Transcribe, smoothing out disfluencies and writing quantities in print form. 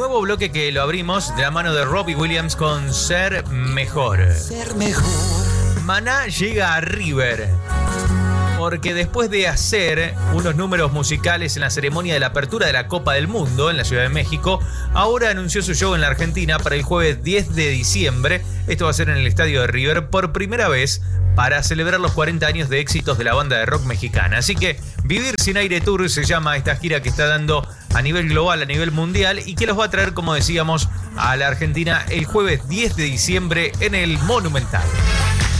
nuevo bloque que lo abrimos de la mano de Robbie Williams con Ser Mejor. Ser mejor. Maná llega a River porque después de hacer unos números musicales en la ceremonia de la apertura de la Copa del Mundo en la Ciudad de México, ahora anunció su show en la Argentina para el jueves 10 de diciembre. Esto va a ser en el estadio de River por primera vez para celebrar los 40 años de éxitos de la banda de rock mexicana. Así que Vivir Sin Aire Tour se llama esta gira que está dando a nivel global, a nivel mundial, y que los va a traer, como decíamos, a la Argentina el jueves 10 de diciembre en el Monumental.